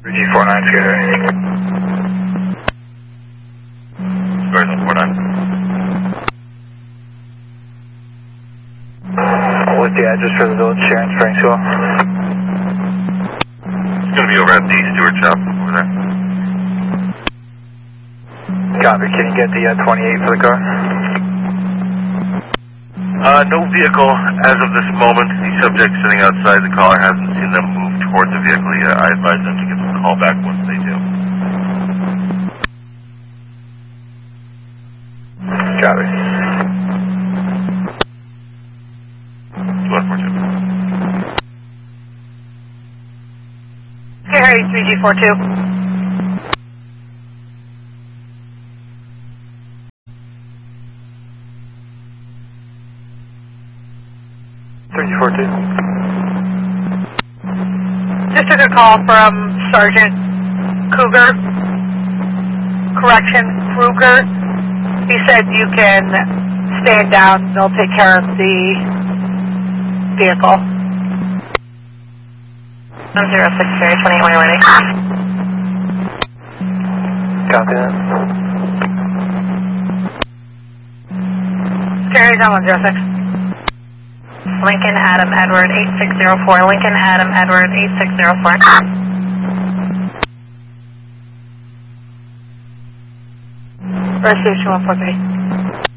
3G49, Skater. Verizon 49. What's the address for the village Sharon Springs School? It's going to be over at the Stewart shop over there. Copy. Can you get the 28 for the car? No vehicle as of this moment. The subject sitting outside the caller hasn't seen them move towards the vehicle yet. I advise them to give them a call back once they do. Copy. 2142. Harry, 3G42. 3G42. Just took a call from Sergeant Kruger. He said you can stand down. They'll take care of the vehicle. 106, Jerry, 28 when you're ready. Copy that. Jerry's on 106. Lincoln Adam Edward 8604. Lincoln Adam Edward 8604. Resolution 143.